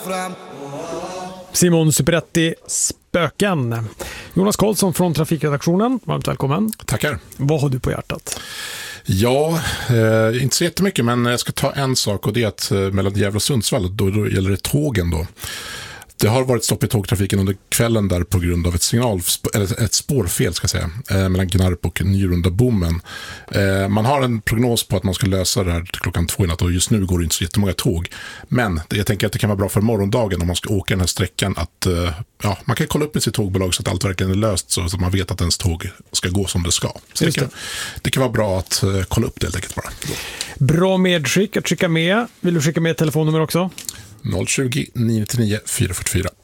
fram. Simon Superetti, spöken. Jonas Karlsson från Trafikredaktionen, varmt välkommen. Tackar. Vad har du på hjärtat? Ja, inte så jättemycket, men jag ska ta en sak, och det är att mellan Gävle och Sundsvall, då gäller det tågen då. Det har varit stopp i tågtrafiken under kvällen där på grund av ett spårfel ska jag säga, mellan Gnarp och Njurunda-bommen. Man har en prognos på att man ska lösa det här till klockan 2 i natt, och just nu går det inte så jättemånga tåg. Men jag tänker att det kan vara bra för morgondagen om man ska åka den här sträckan att man kan kolla upp med sitt tågbolag så att allt verkligen är löst, så att man vet att ens tåg ska gå som det ska. Så det kan vara bra att kolla upp det helt enkelt bara. Bra medskick att skicka med. Vill du skicka med ett telefonnummer också? 020 999 444.